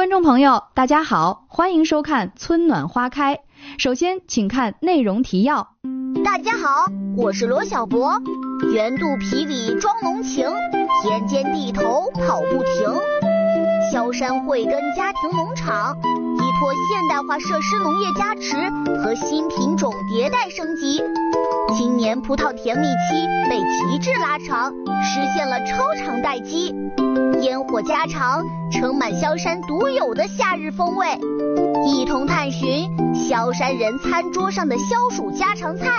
观众朋友，大家好，欢迎收看《春暖花开》。首先，请看内容提要。 大家好，我是罗小博。圆肚皮里装浓情，田间地头跑不停。萧山慧根家庭农场依托现代化设施农业加持和新品种迭代升级，今年葡萄甜蜜期被极致拉长，实现了超长待机。烟火家常，盛满萧山独有的夏日风味，一同探寻萧山人餐桌上的消暑家常菜。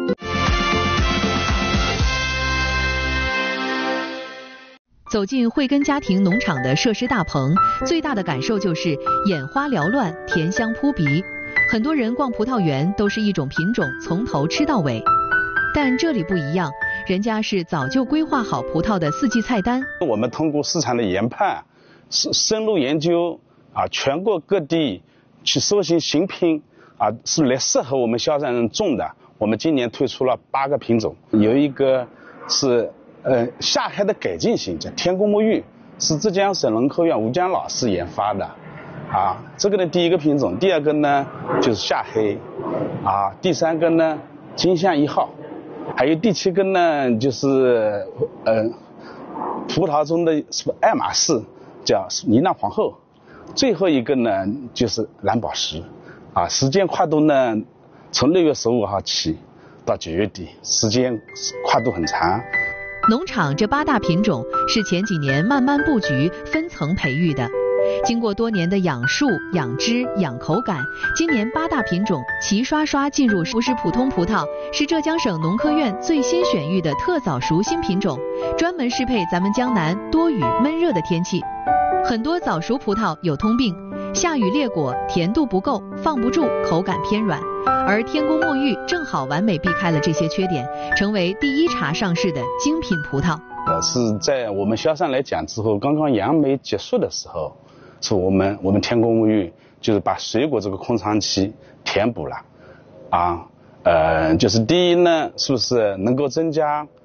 走进慧根家庭农场的设施大棚，最大的感受就是眼花缭乱，甜香扑鼻。很多人逛葡萄园都是一种品种从头吃到尾，但这里不一样，人家是早就规划好葡萄的四季菜单。 我们通过市场的研判，深入研究全国各地去搜寻新品是来适合我们萧山人种的。我们今年推出了8个品种，有一个是夏黑的改进型，叫天宫沐浴，是浙江省农科院吴江老师研发的这个呢第一个品种。第二个呢就是夏黑第三个呢金香1号，还有第7个呢就是葡萄中的爱马仕，叫呢喃皇后。最后一个呢就是蓝宝石时间跨度呢从6月15号起到9月底，时间跨度很长。 农场这8大品种是前几年慢慢布局分层培育的，经过多年的养树、养枝、养口感，今年8大品种齐刷刷进入。不是普通葡萄，是浙江省农科院最新选育的特早熟新品种，专门适配咱们江南多雨闷热的天气。很多早熟葡萄有通病，下雨裂果，甜度不够，放不住，口感偏软。而天宫沐浴正好完美避开了这些缺点，成为第一茬上市的精品葡萄。 是在我们萧山来讲之后，刚刚杨梅结束的时候，是我们天宫沐浴就是把水果这个空窗期填补了就是第一呢，是不是能够增加